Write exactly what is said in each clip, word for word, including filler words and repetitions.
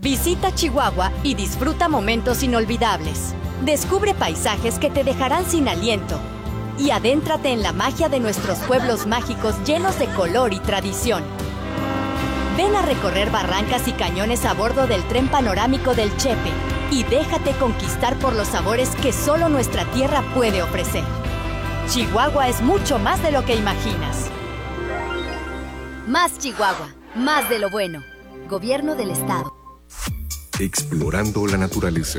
Visita Chihuahua y disfruta momentos inolvidables. Descubre paisajes que te dejarán sin aliento. Y adéntrate en la magia de nuestros pueblos mágicos llenos de color y tradición. Ven a recorrer barrancas y cañones a bordo del tren panorámico del Chepe y déjate conquistar por los sabores que solo nuestra tierra puede ofrecer. Chihuahua es mucho más de lo que imaginas. Más Chihuahua, más de lo bueno. Gobierno del Estado. Explorando la naturaleza.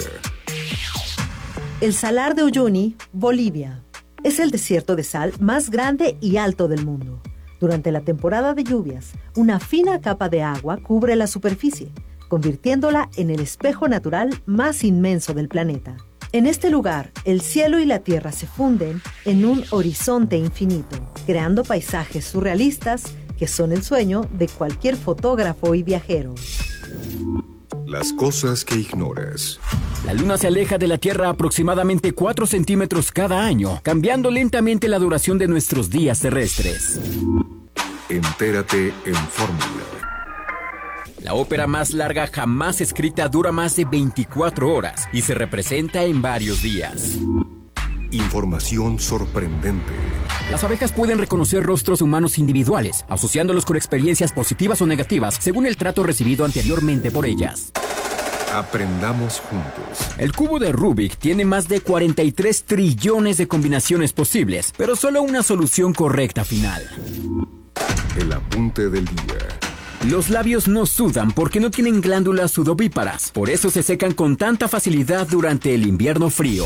El Salar de Uyuni, Bolivia. Es el desierto de sal más grande y alto del mundo. Durante la temporada de lluvias, una fina capa de agua cubre la superficie, convirtiéndola en el espejo natural más inmenso del planeta. En este lugar, el cielo y la tierra se funden en un horizonte infinito, creando paisajes surrealistas que son el sueño de cualquier fotógrafo y viajero. Las cosas que ignoras. La Luna se aleja de la Tierra aproximadamente cuatro centímetros cada año, cambiando lentamente la duración de nuestros días terrestres. Entérate en Fórmula. La ópera más larga jamás escrita dura más de veinticuatro horas y se representa en varios días. Información sorprendente. Las abejas pueden reconocer rostros humanos individuales, asociándolos con experiencias positivas o negativas según el trato recibido anteriormente por ellas. Aprendamos juntos. El cubo de Rubik tiene más de cuarenta y tres trillones de combinaciones posibles, pero solo una solución correcta final. El apunte del día. Los labios no sudan porque no tienen glándulas sudovíparas, por eso se secan con tanta facilidad durante el invierno frío.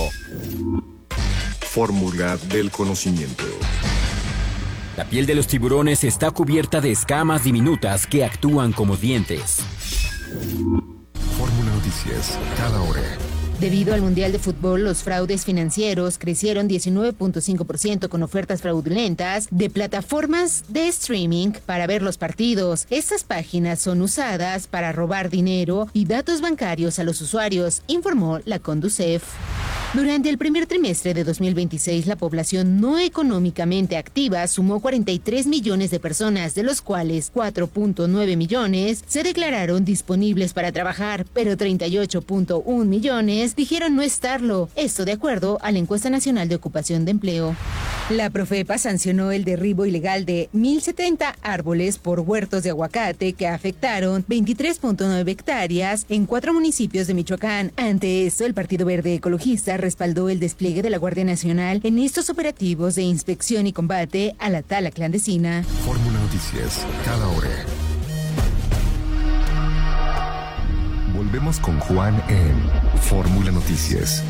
Fórmula del conocimiento. La piel de los tiburones está cubierta de escamas diminutas que actúan como dientes. Fórmula Noticias, cada hora. Debido al Mundial de Fútbol, los fraudes financieros crecieron diecinueve punto cinco por ciento con ofertas fraudulentas de plataformas de streaming para ver los partidos. Estas páginas son usadas para robar dinero y datos bancarios a los usuarios, informó la Conducef. Durante el primer trimestre de dos mil veintiséis, la población no económicamente activa sumó cuarenta y tres millones de personas, de los cuales cuatro punto nueve millones se declararon disponibles para trabajar, pero treinta y ocho punto uno millones dijeron no estarlo. Esto de acuerdo a la Encuesta Nacional de Ocupación de Empleo. La Profepa sancionó el derribo ilegal de mil setenta árboles por huertos de aguacate que afectaron veintitrés punto nueve hectáreas en cuatro municipios de Michoacán. Ante esto, el Partido Verde Ecologista respaldó el despliegue de la Guardia Nacional en estos operativos de inspección y combate a la tala clandestina. Fórmula Noticias, cada hora. Volvemos con Juan en Fórmula Noticias.